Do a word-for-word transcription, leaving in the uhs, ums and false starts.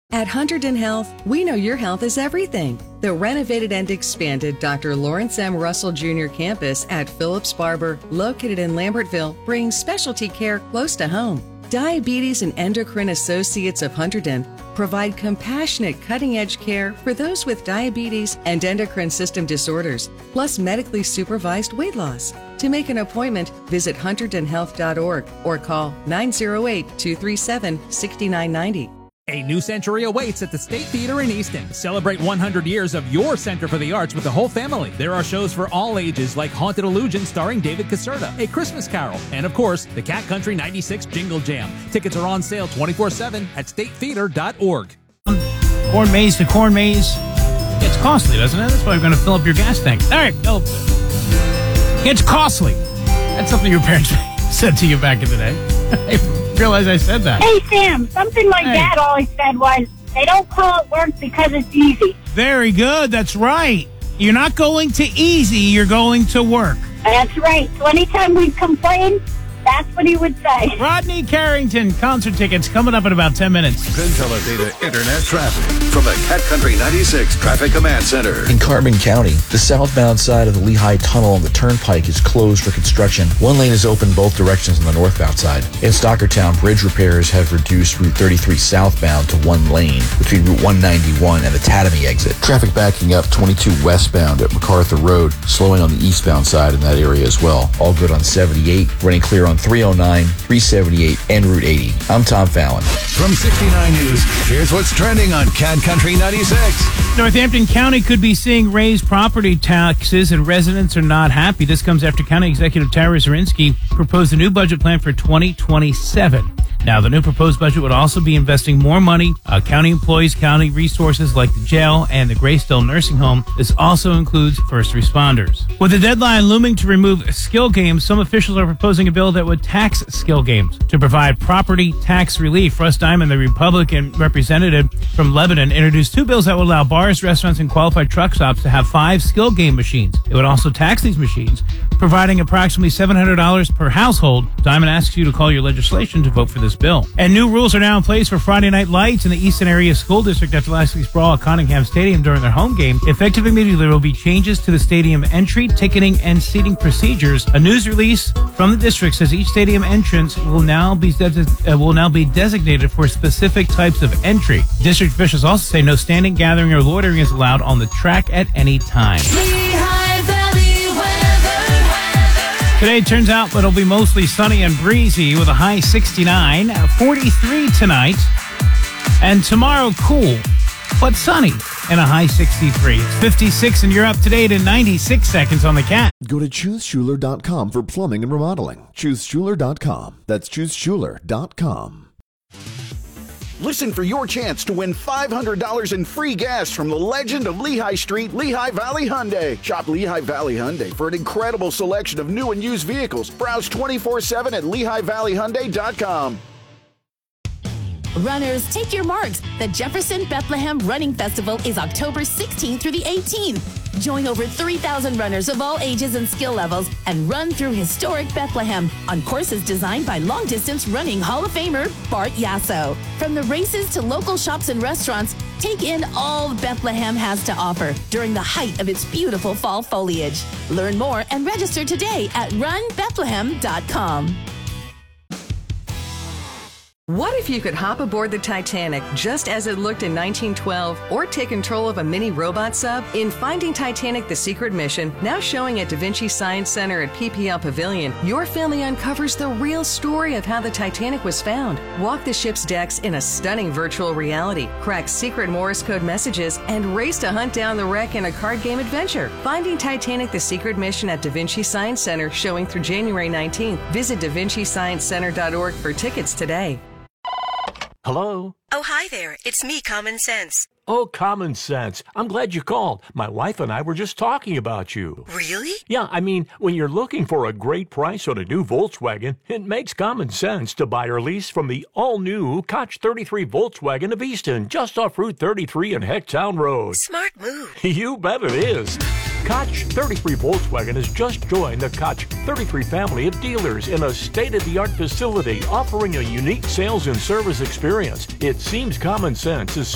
At Hunterdon Health, we know your health is everything. The renovated and expanded Doctor Lawrence M. Russell Junior campus at Phillips Barber, located in Lambertville, brings specialty care close to home. Diabetes and Endocrine Associates of Hunterdon provide compassionate, cutting-edge care for those with diabetes and endocrine system disorders, plus medically supervised weight loss. To make an appointment, visit hunterdon health dot org or call nine oh eight, two three seven, six nine nine zero. A new century awaits at the State Theater in Easton. Celebrate one hundred years of your Center for the Arts with the whole family. There are shows for all ages like Haunted Illusion starring David Caserta, A Christmas Carol, and of course, the Cat Country ninety-six Jingle Jam. Tickets are on sale twenty-four seven at state theater dot org. Corn maze to corn maze. It's costly, doesn't it? That's why you're going to fill up your gas tank. All right, no. It's costly. That's something your parents said to you back in the day. I realize I said that. Hey, Sam, something my Hey. dad always said was, they don't call it work because it's easy. Very good. That's right. You're not going to easy. You're going to work. That's right. So anytime we complain, that's what he would say. Rodney Carrington, concert tickets coming up in about ten minutes. Penn Teledata Internet traffic from the Cat Country ninety-six Traffic Command Center. In Carbon County, the southbound side of the Lehigh Tunnel on the Turnpike is closed for construction. One lane is open both directions on the northbound side. In Stockertown, bridge repairs have reduced Route thirty-three southbound to one lane between Route one ninety-one and the Tatamy exit. Traffic backing up twenty-two westbound at MacArthur Road, slowing on the eastbound side in that area as well. All good on seventy-eight, running clear on three oh nine, three seventy-eight, and Route eighty. I'm Tom Fallon. From sixty-nine News, here's what's trending on Cat Country ninety-six. Northampton County could be seeing raised property taxes, and residents are not happy. This comes after County Executive Tara Zirinsky proposed a new budget plan for twenty twenty-seven. Now, the new proposed budget would also be investing more money, uh, county employees, county resources like the jail and the Graysdale Nursing Home. This also includes first responders. With the deadline looming to remove skill games, some officials are proposing a bill that would tax skill games to provide property tax relief. Russ Diamond, the Republican representative from Lebanon, introduced two bills that would allow bars, restaurants, and qualified truck stops to have five skill game machines. It would also tax these machines, providing approximately seven hundred dollars per household. Diamond asks you to call your legislation to vote for this bill. And new rules are now in place for Friday night lights in the Easton Area School District after last week's brawl at Cottingham Stadium during their home game. Effective immediately, there will be changes to the stadium entry, ticketing, and seating procedures. A news release from the district says each stadium entrance will now be de- uh, will now be designated for specific types of entry. District officials also say no standing, gathering, or loitering is allowed on the track at any time. Today turns out it'll be mostly sunny and breezy with a high sixty-nine, forty-three tonight, and tomorrow cool but sunny and a high sixty-three. It's fifty-six and you're up to date in ninety-six seconds on the Cat. Go to choose schuler dot com for plumbing and remodeling. choose schuler dot com. That's choose schuler dot com. Listen for your chance to win five hundred dollars in free gas from the legend of Lehigh Street, Lehigh Valley Hyundai. Shop Lehigh Valley Hyundai for an incredible selection of new and used vehicles. Browse twenty-four seven at lehigh valley hyundai dot com. Runners, take your marks. The Jefferson Bethlehem Running Festival is October sixteenth through the eighteenth. Join over three thousand runners of all ages and skill levels and run through historic Bethlehem on courses designed by long-distance running Hall of Famer Bart Yasso. From the races to local shops and restaurants, take in all Bethlehem has to offer during the height of its beautiful fall foliage. Learn more and register today at run bethlehem dot com. What if you could hop aboard the Titanic just as it looked in nineteen twelve, or take control of a mini robot sub? In Finding Titanic: The Secret Mission, now showing at Da Vinci Science Center at P P L Pavilion, your family uncovers the real story of how the Titanic was found. Walk the ship's decks in a stunning virtual reality, crack secret Morse code messages, and race to hunt down the wreck in a card game adventure. Finding Titanic: The Secret Mission at Da Vinci Science Center, showing through January nineteenth. Visit da vinci science center dot org for tickets today. Hello? Oh, hi there. It's me, Common Sense. Oh, Common Sense. I'm glad you called. My wife and I were just talking about you. Really? Yeah, I mean, when you're looking for a great price on a new Volkswagen, it makes common sense to buy or lease from the all-new Koch thirty-three Volkswagen of Easton, just off Route thirty-three and Hecktown Road. Smart move. You bet it is. Koch thirty-three Volkswagen has just joined the Koch thirty-three family of dealers in a state-of-the-art facility offering a unique sales and service experience. It seems common sense is